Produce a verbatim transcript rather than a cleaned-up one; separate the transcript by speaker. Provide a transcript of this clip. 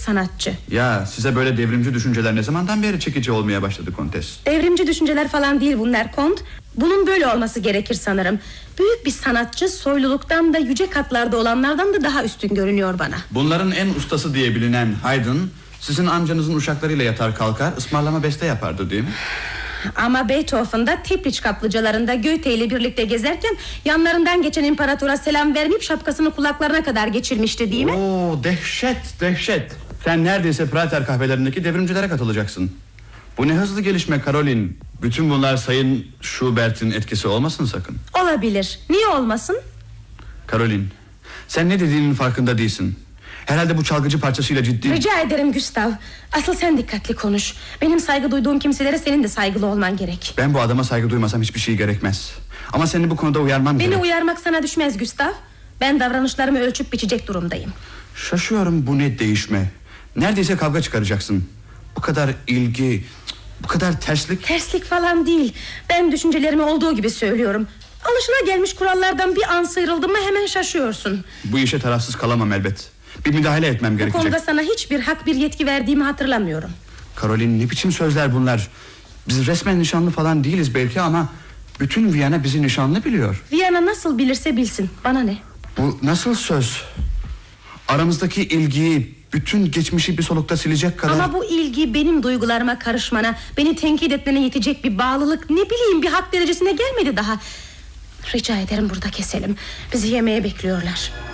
Speaker 1: sanatçı.
Speaker 2: Ya size böyle devrimci düşünceler ne zamandan beri çekici olmaya başladı Kontes?
Speaker 1: Devrimci düşünceler falan değil bunlar Kont. Bunun böyle olması gerekir sanırım. Büyük bir sanatçı soyluluktan da yüce katlarda olanlardan da daha üstün görünüyor bana.
Speaker 2: Bunların en ustası diye bilinen Haydn sizin amcanızın uşaklarıyla yatar kalkar ısmarlama beste yapardı değil mi?
Speaker 1: Ama Beethoven da Tepliç kaplıcalarında Goethe ile birlikte gezerken yanlarından geçen imparatora selam vermeyip şapkasını kulaklarına kadar geçirmişti değil mi?
Speaker 2: Oo, dehşet dehşet. Sen neredeyse Prater kahvelerindeki devrimcilere katılacaksın. Bu ne hızlı gelişme Karolin. Bütün bunlar Sayın Schubert'in etkisi olmasın sakın.
Speaker 1: Olabilir, niye olmasın?
Speaker 2: Karolin, sen ne dediğinin farkında değilsin. Herhalde bu çalgıcı parçasıyla ciddi...
Speaker 1: Rica ederim Gustav. Asıl sen dikkatli konuş. Benim saygı duyduğum kimselere senin de saygılı olman gerek.
Speaker 2: Ben bu adama saygı duymasam hiçbir şey gerekmez. Ama seni bu konuda uyarmam
Speaker 1: Beni
Speaker 2: gerek.
Speaker 1: Beni uyarmak sana düşmez Gustav. Ben davranışlarımı ölçüp biçecek durumdayım.
Speaker 2: Şaşıyorum, bu ne değişme. Neredeyse kavga çıkaracaksın. Bu kadar ilgi, bu kadar terslik.
Speaker 1: Terslik falan değil. Ben düşüncelerimi olduğu gibi söylüyorum. Alışılagelmiş kurallardan bir an sıyrıldım mı hemen şaşıyorsun.
Speaker 2: Bu işe tarafsız kalamam elbet. Bir müdahale etmem
Speaker 1: bu
Speaker 2: gerekecek.
Speaker 1: Bu konuda sana hiçbir hak, bir yetki verdiğimi hatırlamıyorum.
Speaker 2: Karolin, ne biçim sözler bunlar? Biz resmen nişanlı falan değiliz belki ama bütün Viyana bizi nişanlı biliyor.
Speaker 1: Viyana nasıl bilirse bilsin, bana ne?
Speaker 2: Bu nasıl söz? Aramızdaki ilgiyi, bütün geçmişi bir solukta silecek kadar...
Speaker 1: Ama bu ilgi benim duygularıma karışmana, beni tenkit etmene yetecek bir bağlılık, ne bileyim bir hak derecesine gelmedi daha. Rica ederim burada keselim. Bizi yemeğe bekliyorlar.